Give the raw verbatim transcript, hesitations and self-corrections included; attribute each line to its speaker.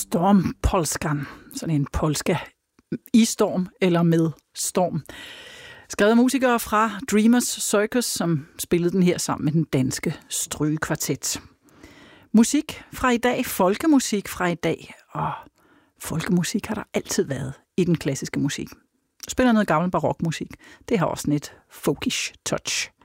Speaker 1: Stormpolskan, sådan en polska i storm eller med storm. Skrevet af musikere fra Dreamers Circus, som spillede den her sammen med den danske strygekvartet. Musik fra i dag, folkemusik fra i dag, og folkemusik har der altid været i den klassiske musik. Spiller noget gammel barokmusik. Det har også sådan et folkish touch.